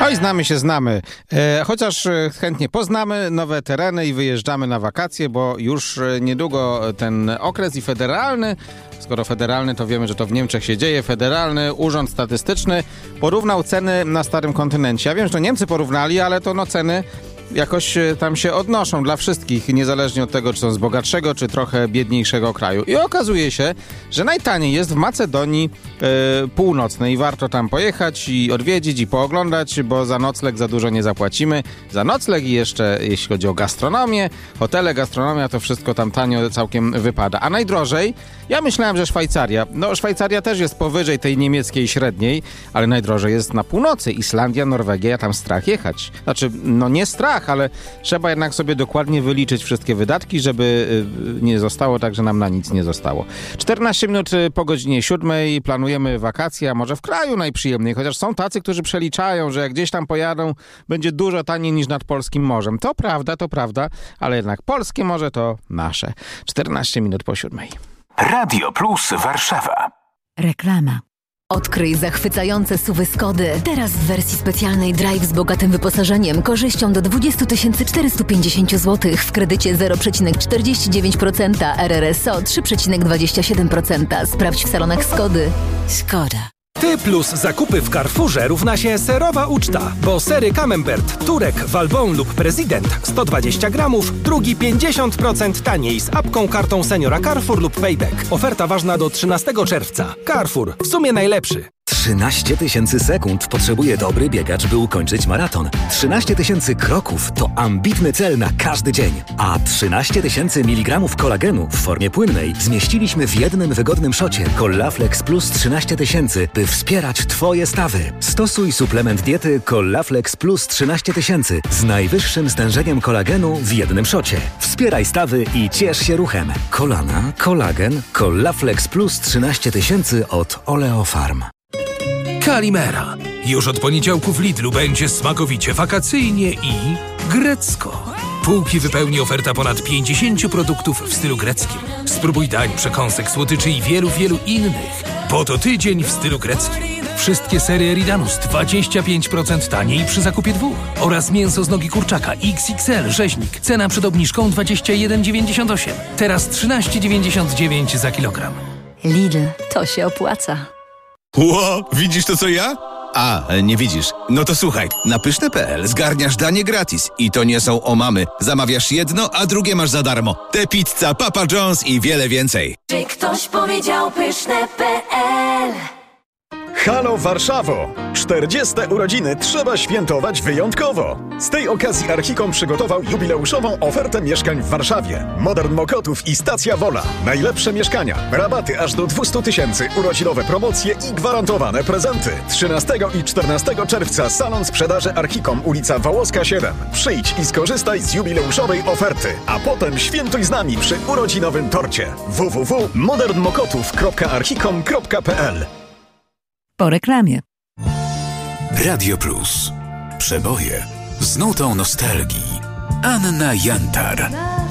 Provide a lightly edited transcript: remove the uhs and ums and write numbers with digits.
Oj, znamy. Chociaż chętnie poznamy nowe tereny i wyjeżdżamy na wakacje, bo już niedługo ten okres i federalny, skoro federalny, to wiemy, że to w Niemczech się dzieje, Federalny Urząd Statystyczny porównał ceny na starym kontynencie. Ja wiem, że to Niemcy porównali, ale to ceny jakoś tam się odnoszą dla wszystkich, niezależnie od tego, czy są z bogatszego, czy trochę biedniejszego kraju. I okazuje się, że najtaniej jest w Macedonii Północnej. Warto tam pojechać i odwiedzić i pooglądać, bo za nocleg za dużo nie zapłacimy. Za nocleg i jeszcze, jeśli chodzi o gastronomię, hotele, gastronomia, to wszystko tam tanio całkiem wypada. A najdrożej, ja myślałem, że Szwajcaria. No, Szwajcaria też jest powyżej tej niemieckiej średniej, ale najdrożej jest na północy. Islandia, Norwegia, tam strach jechać. Znaczy, no nie strach, ale trzeba jednak sobie dokładnie wyliczyć wszystkie wydatki, żeby nie zostało tak, że nam na nic nie zostało. 14 minut po godzinie 7 planujemy wakacje, a może w kraju najprzyjemniej, chociaż są tacy, którzy przeliczają, że jak gdzieś tam pojadą, będzie dużo taniej niż nad polskim morzem. To prawda, ale jednak polskie morze to nasze. 14 minut po 7. Radio Plus Warszawa. Reklama. Odkryj zachwycające SUV-y Skody. Teraz w wersji specjalnej Drive z bogatym wyposażeniem, korzyścią do 20 450 zł w kredycie 0,49%, RRSO 3,27%. Sprawdź w salonach Skody. Skoda. Ty plus zakupy w Carrefourze równa się serowa uczta, bo sery Camembert, Turek, Valbon lub Prezydent 120 gramów, drugi 50% taniej z apką, kartą seniora Carrefour lub Payback. Oferta ważna do 13 czerwca. Carrefour, w sumie najlepszy. 13 000 sekund potrzebuje dobry biegacz, by ukończyć maraton. 13 000 kroków to ambitny cel na każdy dzień. A 13 000 mg kolagenu w formie płynnej zmieściliśmy w jednym wygodnym szocie Collaflex Plus 13 000, by wspierać Twoje stawy. Stosuj suplement diety Collaflex Plus 13 000 z najwyższym stężeniem kolagenu w jednym szocie. Wspieraj stawy i ciesz się ruchem. Kolana, kolagen, Collaflex Plus 13 000 od Oleofarm. Kalimera. Już od poniedziałku w Lidlu będzie smakowicie wakacyjnie i grecko. Półki wypełni oferta ponad 50 produktów w stylu greckim. Spróbuj dań, przekąsek, słodyczy i wielu innych. Po to tydzień w stylu greckim. Wszystkie serie Eridanus 25% taniej przy zakupie 2. Oraz mięso z nogi kurczaka XXL rzeźnik. Cena przed obniżką 21,98. Teraz 13,99 za kilogram. Lidl, to się opłaca. Ło, widzisz to co ja? A, nie widzisz. No to słuchaj, na pyszne.pl zgarniasz danie gratis. I to nie są omamy. Zamawiasz jedno, a drugie masz za darmo. Te pizza, Papa John's i wiele więcej. Czy ktoś powiedział pyszne.pl? Halo Warszawo! 40. urodziny trzeba świętować wyjątkowo. Z tej okazji Archicom przygotował jubileuszową ofertę mieszkań w Warszawie. Modern Mokotów i Stacja Wola. Najlepsze mieszkania, rabaty aż do 200 000, urodzinowe promocje i gwarantowane prezenty. 13 i 14 czerwca salon sprzedaży Archicom, ulica Wołoska 7. Przyjdź i skorzystaj z jubileuszowej oferty, a potem świętuj z nami przy urodzinowym torcie. www.modernmokotów.archicom.pl. Po reklamie. Radio Plus. Przeboje z nutą nostalgii. Anna Jantar.